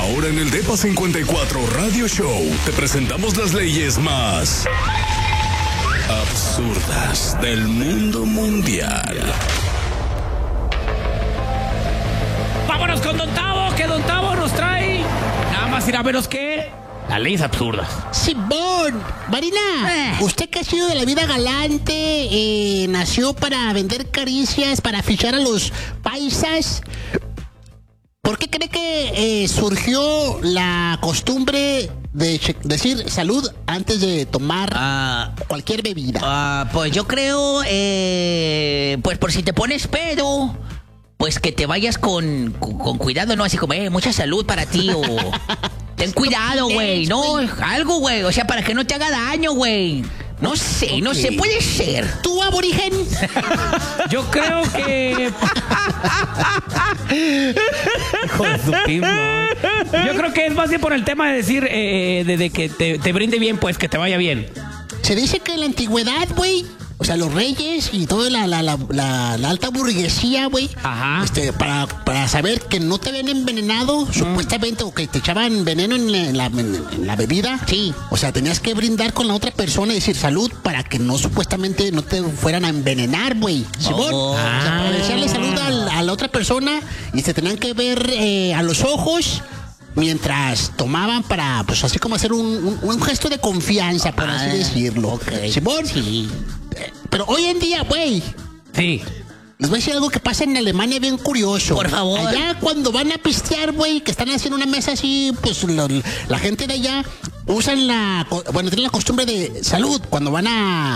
Ahora en el Depa 54 Radio Show te presentamos las leyes más absurdas del mundo mundial. Vámonos con Don Tavo, que Don Tavo nos trae nada más ir a veros que las leyes absurdas. Simón, Marina, usted que ha sido de la vida galante, nació para vender caricias, para fichar a los paisas. ¿Por qué cree que surgió la costumbre de decir salud antes de tomar cualquier bebida? Pues yo creo, pues por si te pones pedo, pues que te vayas con cuidado, ¿no? Así como, mucha salud para ti o... Ten cuidado, güey, no, algo, güey, o sea, para que no te haga daño, güey. No sé, no sé, puede ser. ¿Tú, aborigen? Yo creo que... Hijo de su pima. Yo creo que es más bien por el tema de decir, de que te brinde bien, pues, que te vaya bien. Se dice que en la antigüedad, güey, o sea, los reyes y toda la alta burguesía, güey, para saber que no te habían envenenado, supuestamente, o que te echaban veneno en la bebida. Sí. O sea, tenías que brindar con la otra persona y decir salud para que no supuestamente no te fueran a envenenar, güey. ¿Simón? O sea, para desearle salud a la otra persona y se tenían que ver a los ojos mientras tomaban para, pues así como hacer un gesto de confianza, por así decirlo. Okay. ¿Simón? Sí. Pero hoy en día, güey. Sí. Les voy a decir algo que pasa en Alemania bien curioso. Por favor. Allá cuando van a pistear, güey, que están haciendo una mesa así, pues la gente de allá usan tienen la costumbre de salud cuando van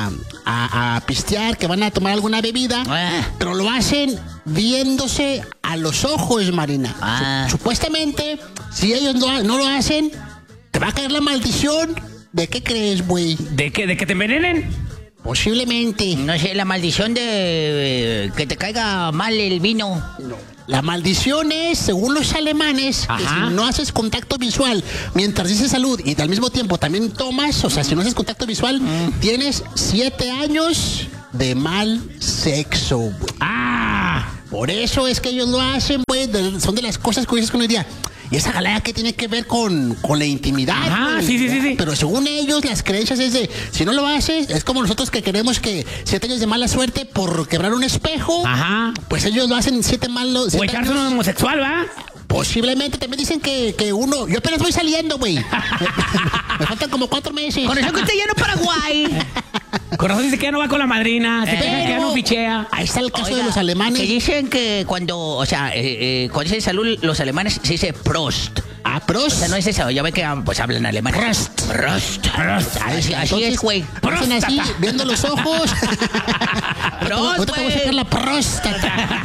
a pistear, que van a tomar alguna bebida, pero lo hacen viéndose a los ojos, Marina. Supuestamente, si ellos no lo hacen, te va a caer la maldición. ¿De qué crees, güey? ¿De qué? ¿De que te envenenen? Posiblemente. No sé, la maldición de que te caiga mal el vino. No. La maldición es, según los alemanes, que si no haces contacto visual mientras dices salud y al mismo tiempo también tomas, o sea, si no haces contacto visual, tienes 7 años de mal sexo, güey. Por eso es que ellos lo hacen, güey. Son de las cosas que dices que uno diría. Y esa jalada que tiene que ver con la intimidad. Sí. Pero según ellos, las creencias es de, si no lo haces, es como nosotros que queremos que 7 años de mala suerte por quebrar un espejo. Pues ellos lo hacen 7 malos. O echarse un homosexual, ¿va? Posiblemente. También dicen que uno... Yo apenas voy saliendo, güey. Me faltan como 4 meses. Con eso que usted ya no Paraguay. Con razón dice que ya no va con la madrina, que ya no pichea. Ahí está el caso de los alemanes. Que dicen que cuando, o sea, cuando dicen salud, los alemanes se dice Prost. Prost. O sea, no es eso, ya ve que pues hablan alemán. Prost. Así es, güey. Hacen así, viendo los ojos. Prost, te voy a sacar la próstata.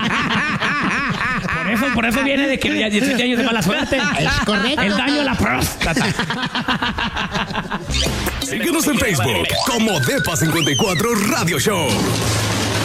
Por eso viene de que ya 17 años de mala suerte. Es correcto. El daño a la próstata. Síguenos en Facebook como Depa 54 Radio Show.